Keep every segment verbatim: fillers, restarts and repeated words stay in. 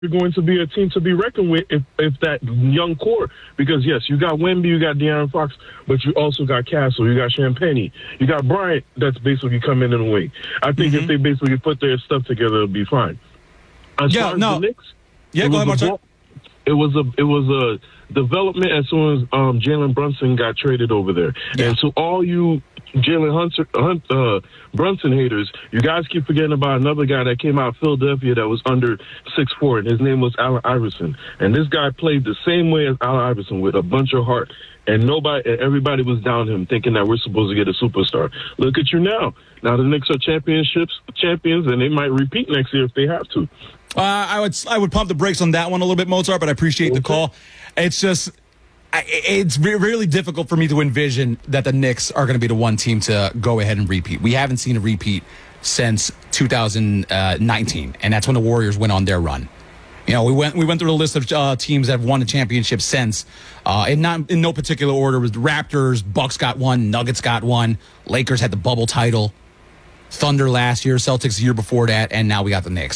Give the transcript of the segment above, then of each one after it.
you're going to be a team to be reckoned with if, if that young core, because yes, you got Wemby, you got De'Aaron Fox, but you also got Castle, you got Champagnie, you got Bryant that's basically coming in the wing. I think mm-hmm. if they basically put their stuff together, it'll be fine. As yeah, far as no. the Knicks, yeah, go ahead, Martin. It was a it was a development as soon as um, Jalen Brunson got traded over there, yeah. and so all you Jalen Hunter, Hunt, uh, Brunson haters, you guys keep forgetting about another guy that came out of Philadelphia that was under six foot four, and his name was Allen Iverson. And this guy played the same way as Allen Iverson with a bunch of heart, and nobody, and everybody was down him, thinking that we're supposed to get a superstar. Look at you now. Now the Knicks are championships champions, and they might repeat next year if they have to. Uh, I would I would pump the brakes on that one a little bit, Mozart, but I appreciate okay. the call. It's just. I, it's really difficult for me to envision that the Knicks are going to be the one team to go ahead and repeat. We haven't seen a repeat since two thousand nineteen, and that's when the Warriors went on their run. You know, we went we went through the list of uh, teams that have won the championship since, uh, in not in no particular order. It was the Raptors, Bucks got one, Nuggets got one, Lakers had the bubble title, Thunder last year, Celtics the year before that, and now we got the Knicks.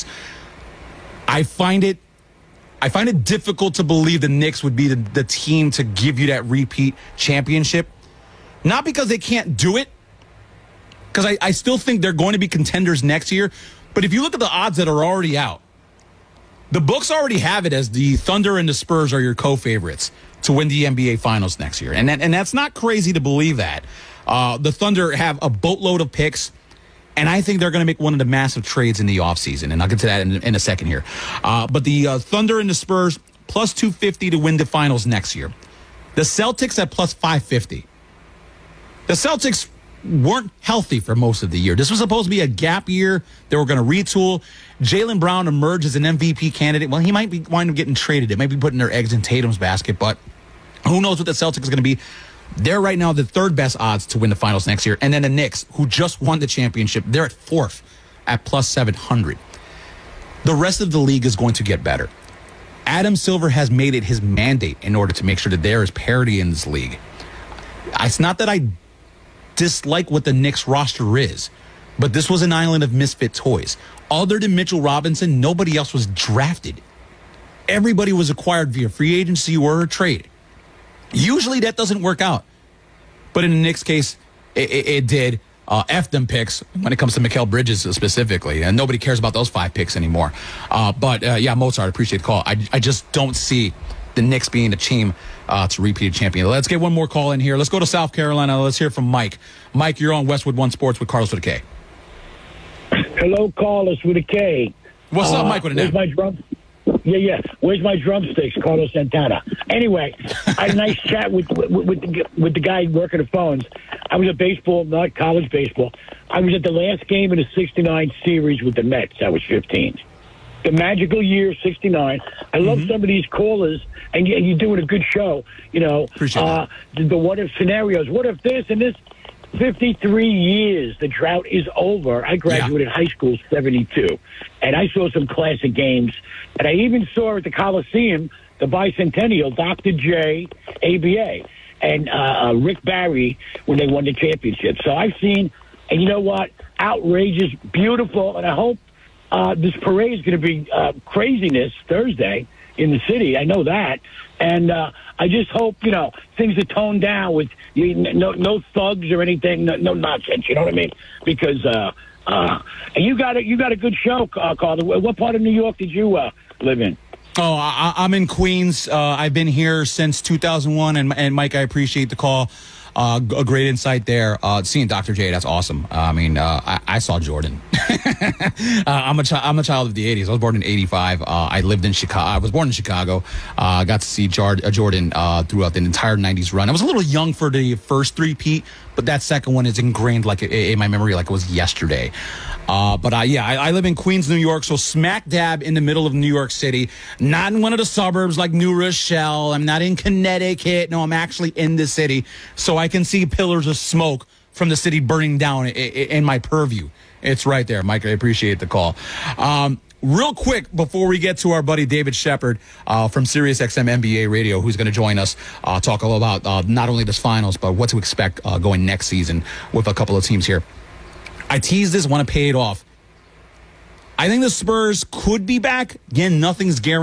I find it. I find it difficult to believe the Knicks would be the, the team to give you that repeat championship. Not because they can't do it, because I, I still think they're going to be contenders next year. But if you look at the odds that are already out, the books already have it as the Thunder and the Spurs are your co-favorites to win the N B A Finals next year. And, that, and that's not crazy to believe that. Uh, the Thunder have a boatload of picks. And I think they're going to make one of the massive trades in the offseason. And I'll get to that in, in a second here. Uh, but the uh, Thunder and the Spurs, plus two fifty to win the finals next year. The Celtics at plus five fifty. The Celtics weren't healthy for most of the year. This was supposed to be a gap year. They were going to retool. Jaylen Brown emerged as an M V P candidate. Well, he might be wind up getting traded. It might be putting their eggs in Tatum's basket. But who knows what the Celtics is going to be. They're right now the third best odds to win the finals next year. And then the Knicks, who just won the championship, they're at fourth at plus seven hundred. The rest of the league is going to get better. Adam Silver has made it his mandate in order to make sure that there is parity in this league. It's not that I dislike what the Knicks roster is, but this was an island of misfit toys. Other than Mitchell Robinson, nobody else was drafted. Everybody was acquired via free agency or a trade. Usually that doesn't work out. But in the Knicks case, it, it, it did. Uh, F them picks when it comes to Mikal Bridges specifically. And nobody cares about those five picks anymore. Uh, but, uh, yeah, Mozart, I appreciate the call. I, I just don't see the Knicks being a team uh, to repeat a champion. Let's get one more call in here. Let's go to South Carolina. Let's hear from Mike. Mike, you're on Westwood One Sports with Carlos with a K. Hello, Carlos with a K. What's uh, up, Mike with an M? M? My drum? Yeah, yeah. Where's my drumsticks, Carlos Santana? Anyway, I had a nice chat with with, with, the, with the guy working the phones. I was at baseball, not college baseball. I was at the last game of the sixty-nine series with the Mets. I was fifteen. The magical year, sixty-nine. I love mm-hmm. some of these callers, and, you, and you're doing a good show. You know, Appreciate uh, the, the what-if scenarios. What if this and this? fifty-three years, the drought is over. I graduated yeah. high school seventy-two, and I saw some classic games. And I even saw at the Coliseum, the bicentennial, Doctor J, A B A, and uh, Rick Barry when they won the championship. So I've seen, and you know what? Outrageous, beautiful, and I hope uh, this parade is going to be uh, craziness Thursday in the city. I know that. And uh, I just hope, you know, things are toned down with you, no no thugs or anything, no, no nonsense, you know what I mean? Because uh, uh, and you got a, you got a good show, uh, Carl. What part of New York did you uh, live in? Oh, I, I'm in Queens. Uh, I've been here since two thousand one, and, and Mike, I appreciate the call. Uh, a great insight there. Uh, seeing Doctor J, that's awesome. Uh, I mean, uh, I, I saw Jordan. uh, I'm a chi- I'm a child of the eighties. I was born in eighty-five. Uh, I lived in Chicago. I was born in Chicago. I uh, got to see Jar- uh, Jordan uh, throughout the entire nineties run. I was a little young for the first three-peat, but that second one is ingrained like in my memory like it was yesterday. Uh, but I, yeah, I, I live in Queens, New York, so smack dab in the middle of New York City. Not in one of the suburbs like New Rochelle. I'm not in Connecticut. No, I'm actually in the city. So I can see pillars of smoke from the city burning down in, in my purview. It's right there, Mike. I appreciate the call. Um, real quick, before we get to our buddy David Shepard uh, from SiriusXM N B A Radio, who's going to join us, uh, talk all about uh, not only this finals, but what to expect uh, going next season with a couple of teams here. I teased this, want to pay it off. I think the Spurs could be back. Again, nothing's guaranteed.